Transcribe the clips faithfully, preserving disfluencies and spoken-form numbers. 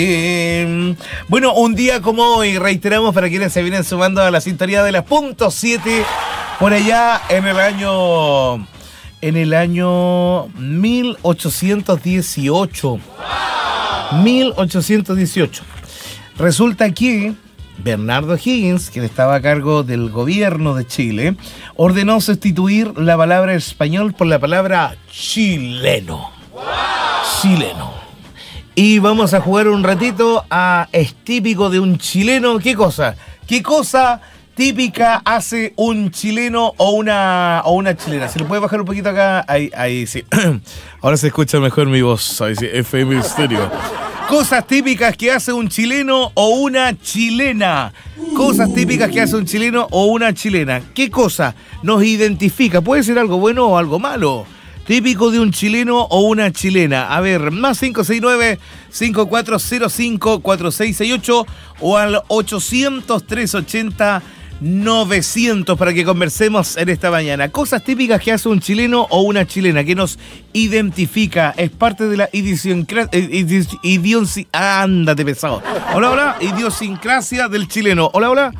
Eh, bueno, un día como hoy, reiteramos para quienes se vienen sumando a la sintonía de las punto siete, por allá en el año en el año mil ochocientos dieciocho. mil ochocientos dieciocho. Resulta que Bernardo Higgins, quien estaba a cargo del gobierno de Chile, ordenó sustituir la palabra español por la palabra chileno. Chileno. Y vamos a jugar un ratito a Es típico de un chileno. ¿Qué cosa? ¿Qué cosa típica hace un chileno o una o una chilena? ¿Se lo puede bajar un poquito acá? Ahí, ahí sí. Ahora se escucha mejor mi voz. Ahí sí, F M Estéreo. Cosas típicas que hace un chileno o una chilena. Cosas típicas que hace un chileno o una chilena. ¿Qué cosa nos identifica? Puede ser algo bueno o algo malo. Típico de un chileno o una chilena. A ver, más cinco seis nueve, cinco cuatro cero cinco, cuatro seis seis ocho o al ochocientos, trescientos ochenta, novecientos para que conversemos en esta mañana. Cosas típicas que hace un chileno o una chilena, que nos identifica, es parte de la idiosincrasia. Idiosi, ándate pesado. Hola, hola, idiosincrasia del chileno. Hola, hola.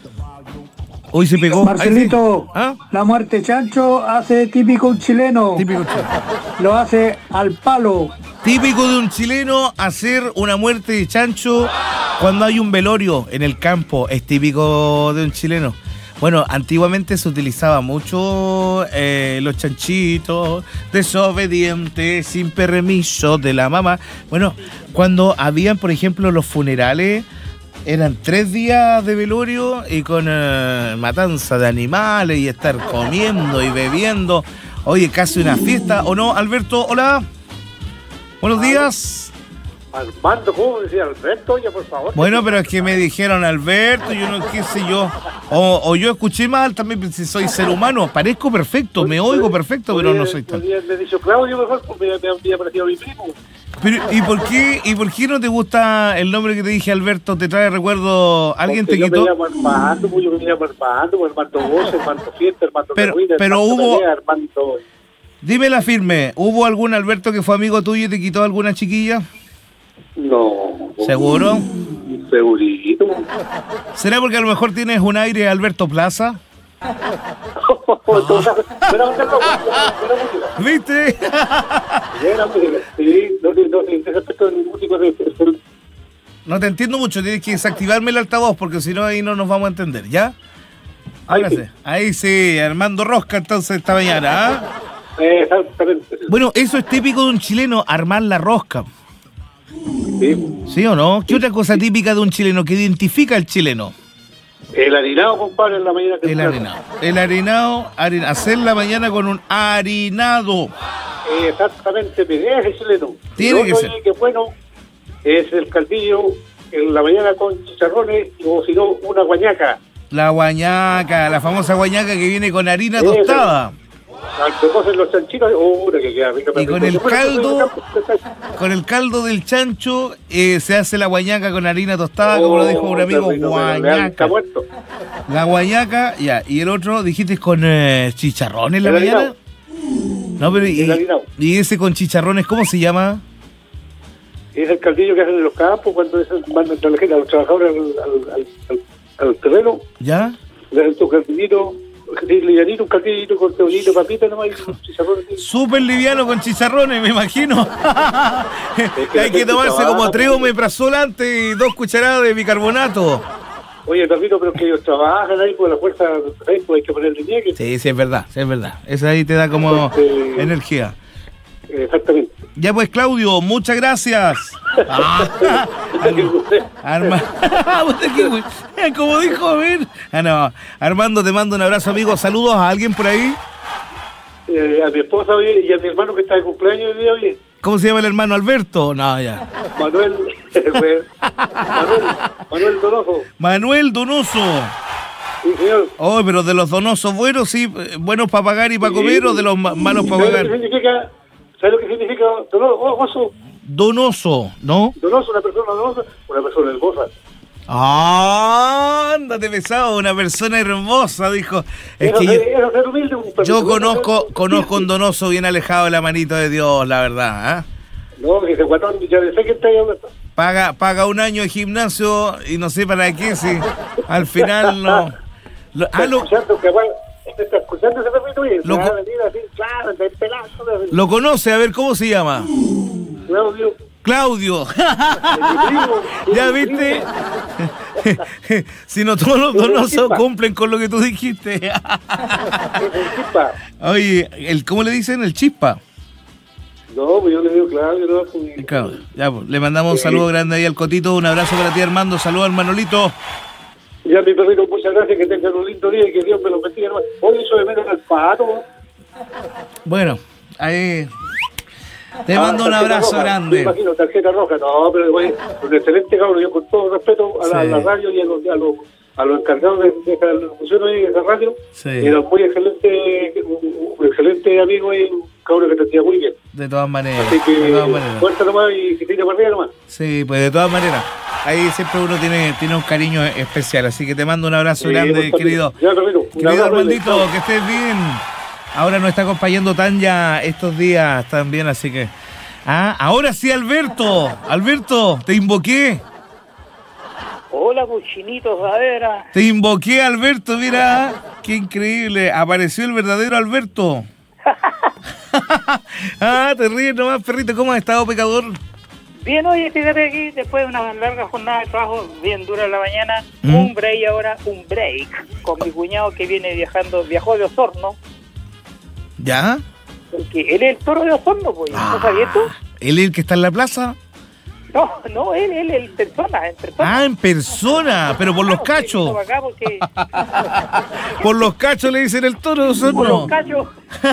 Hoy se pegó. Marcelito, ¿Ah? La muerte chancho hace típico un chileno. Típico chileno. Lo hace al palo. Típico de un chileno hacer una muerte de chancho cuando hay un velorio en el campo. Es típico de un chileno. Bueno, antiguamente se utilizaba mucho eh, los chanchitos, desobedientes, sin permiso de la mamá. Bueno, cuando habían, por ejemplo, los funerales, eran tres días de velorio y con uh, matanza de animales y estar comiendo y bebiendo. Oye, casi una fiesta, ¿o no, Alberto? Hola. Buenos días. Armando, ¿cómo decía Alberto? Oye, por favor. Bueno, pero es que me dijeron Alberto, yo no qué sé yo. O, o yo escuché mal también, si soy ser humano. Parezco perfecto, me oigo perfecto, pero no soy tal. Me he dicho Claudio mejor porque me había parecido a mi primo. Pero, ¿y por qué y por qué no te gusta el nombre que te dije, Alberto? ¿Te trae recuerdo? ¿Alguien Porque te quitó? Yo me llamo Armando, pues yo me llamo Armando, Armando Voz, Armando Fiesta, Armando Pero, Carruina, pero Armando hubo... Pelea, Armando... Dime la firme, ¿hubo algún Alberto que fue amigo tuyo y te quitó alguna chiquilla? No. ¿Seguro? Segurito. ¿Será porque a lo mejor tienes un aire Alberto Plaza? ¿Viste? No te entiendo mucho, tienes que desactivarme el altavoz porque si no ahí no nos vamos a entender, ¿ya? Ahora sí. Ahí sí, Armando Rosca entonces esta mañana, ¿ah? Exactamente. Bueno, eso es típico de un chileno, armar la rosca. Sí. ¿Sí o no? ¿Qué otra cosa típica de un chileno que identifica al chileno? El harinado, compadre, en la mañana. El harinado. El harinado, harin- hacer la mañana con un harinado. Exactamente, ese chileno. Tiene Lo que otro ser. que bueno es el caldillo en la mañana con chicharrones o si no, una guañaca. La guañaca, la famosa guañaca que viene con harina Eso. tostada. Al que cocen los chanchitos, oh, una que queda rica. Y con el caldo, con el caldo del chancho, eh, se hace la guañaca con harina tostada, como lo dijo un amigo, guañaca. La guañaca, ya. Y el otro, dijiste con eh, chicharrones en la El mañana. harinado. No, pero El y, harinado. y ese con chicharrones, ¿cómo se llama? Es el caldillo que hacen en los campos cuando es- mandan a la gente, a los trabajadores al, al, al, al, al terreno. ¿Ya? Le hacen su caldillito, livianito, un caldillito con cebollito, papita nomás y un chicharrón. Súper liviano con chicharrones, me imagino. Hay que tomarse como tres omeprazol antes y dos cucharadas de bicarbonato. Oye, Carlito, pero que ellos trabajan ahí por la fuerza, ahí, pues hay que ponerle niegue. Sí, sí, es verdad, sí, es verdad. Esa ahí te da como Este- energía. Exactamente. Ya pues, Claudio, muchas gracias. Ah, Arma... Como dijo, a ver. Ah, no. Armando, te mando un abrazo, amigo. Saludos a alguien por ahí. Eh, a mi esposa oye, y a mi hermano que está de cumpleaños hoy día, oye, ¿Cómo se llama el hermano Alberto? No, ya. Manuel, Manuel, Manuel Donoso. Manuel Donoso. Sí, señor. Oh, pero de los donosos buenos, sí, eh, buenos para pagar y para comer, o de los ma- malos para ¿Sabes lo que pagar. significa? ¿Sabes lo que significa donoso? Donoso, ¿no? Donoso, una persona donosa, una persona hermosa. Ah, ándate pesado, una persona hermosa, dijo. Es Era que yo, ser- era ser humilde, un perro- yo conozco, conozco un donoso bien alejado de la manito de Dios, la verdad, ¿ah? No, que ese guatón, ya sé que está ahí hablando. paga, paga un año de gimnasio y no sé para qué, si al final no... Lo, ah, lo, escuchando que bueno, está escuchando ese perrito y Lo se va co- a venir así, claro, el pelazo, lo conoce, a ver, ¿cómo se llama? Claudio. Claudio. Mi primo, ¿Ya mi viste? primo. Si no todos los donosos Chispa. cumplen con lo que tú dijiste. Es el Chispa. Oye, el, ¿cómo le dicen? El chispa. No, pues yo le digo Claudio, no, pues, Claro, ya, pues, le mandamos un saludo grande ahí al Cotito, un abrazo para ti Armando, saludos al Manolito. ya mi perrito, muchas gracias, que tengan un lindo día y que Dios me lo bendiga. Oye, eso de menos al pato. Bueno, ahí te Ah, mando un tarjeta abrazo roja, me grande. imagino, tarjeta roja, no, pero güey, un excelente cabrón, yo con todo respeto a la, Sí. a la radio y a los, a los, a los encargados de, de esa locución ahí, de esa radio, Sí. era muy excelente, un, un excelente amigo y un cabrón que te hacía muy bien. De todas maneras, Así de todas que maneras. fuerza nomás y que tire para arriba nomás. Sí, pues de todas maneras. Ahí siempre uno tiene, tiene un cariño especial, así que te mando un abrazo Sí, grande, pues, también. querido. Ya, Ramiro, un Querido abrazo, Armandito, chao. que estés bien. Ahora nos está acompañando Tanya estos días también, así que... Ah, ahora sí, Alberto. Alberto, te invoqué. Hola, cuchinitos, a ver. ah. Te invoqué, Alberto, mira. Qué increíble. Apareció el verdadero Alberto. Ah, te ríes nomás, perrito. ¿Cómo has estado, pecador? Bien, oye, fíjate aquí, después de una larga jornada de trabajo, bien dura en la mañana, ¿Mm? un break ahora, un break, con mi cuñado que viene viajando, viajó de Osorno, ¿Ya? porque él es el toro de Osorno, pues, ¿no sabías tú? ¿Él es el que está en la plaza? No, no, él, él, en persona, en persona. Ah, en persona, pero por los Claro, cachos. vino para acá porque, Por los cachos le dicen el toro, por Osorno. los cachos,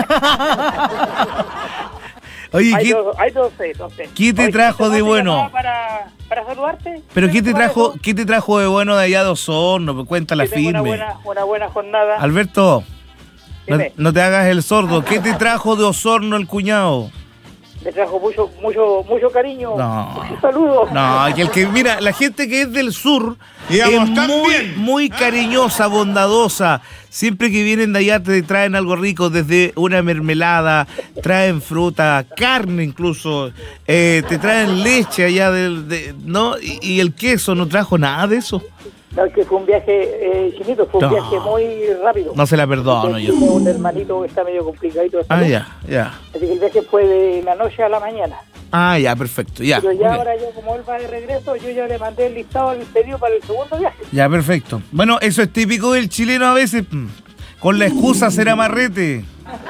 Oye, hay ¿qué, dos, hay dos, eh, dos, eh. ¿qué te Oye, trajo de te bueno? llamaba Para, para saludarte. pero qué te Para trajo, eso, qué te trajo de bueno de allá de Osorno? Pues cuéntala que tengo una firme. buena, una buena jornada. Alberto, no, Dime. no te hagas el sordo. ¿Qué te trajo de Osorno el cuñado? Me trajo mucho, mucho, mucho cariño. No. Muchos saludos. No, que el que, mira, la gente que es del sur Digamos, es tan muy, bien. muy cariñosa, bondadosa. Siempre que vienen de allá te traen algo rico, desde una mermelada, traen fruta, carne incluso, eh, te traen leche allá del, de, ¿no? Y, y el queso, no trajo nada de eso. No, que fue un viaje, eh, chinito, fue un No. viaje muy rápido. No se la perdono yo. Tengo un hermanito que está medio complicadito de Ah, salud. ya, ya. Así que el viaje fue de la noche a la mañana. Ah, ya, perfecto, ya. Pero ya ok. ahora yo, como él va de regreso, yo ya le mandé el listado, el pedido para el segundo viaje. Ya, perfecto. Bueno, eso es típico del chileno a veces, mm, con la excusa ser amarrete.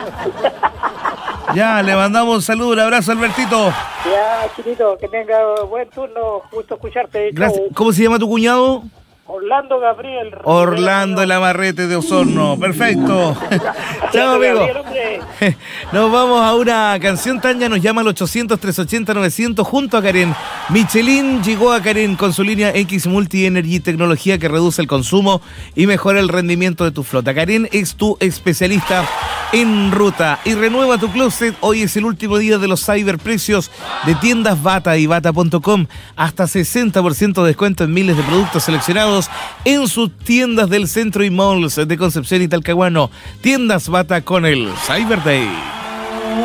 Ya, le mandamos un saludo, un abrazo, Albertito. Ya, chinito, que tenga buen turno, gusto escucharte. Gracias. Chau. ¿Cómo se llama tu cuñado? Orlando Gabriel. Orlando el amarrete de Osorno. Perfecto. Chao, amigo. Gabriel, hombre. Nos vamos a una canción. Tanya nos llama al ochocientos, trescientos ochenta, novecientos junto a Karen. Michelin llegó a Karen con su línea X Multi Energy, tecnología que reduce el consumo y mejora el rendimiento de tu flota. Karen es tu especialista en ruta y renueva tu closet. Hoy es el último día de los cyberprecios de tiendas Bata y bata punto com. Hasta sesenta por ciento de descuento en miles de productos seleccionados en sus tiendas del centro y malls de Concepción y Talcahuano. Tiendas Bata con el Cyber Day.